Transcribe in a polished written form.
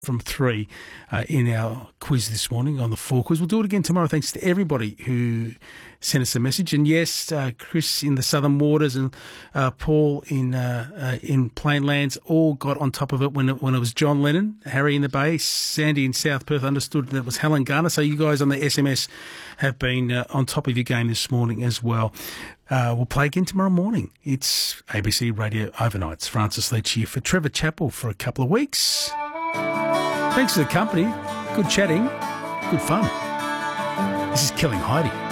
from 3 in our quiz this morning on the 4 quiz. We'll do it again tomorrow. Thanks to everybody who sent us a message. And yes, Chris in the Southern Waters and Paul in Plainlands all got on top of it when it was John Lennon. Harry in the Bay, Sandy in South Perth understood that it was Helen Garner. So you guys on the SMS have been on top of your game this morning as well. We'll play again tomorrow morning. It's ABC Radio Overnights. Francis Leach here for Trevor Chappell for a couple of weeks. Thanks for the company. Good chatting. Good fun. This is Killing Heidi.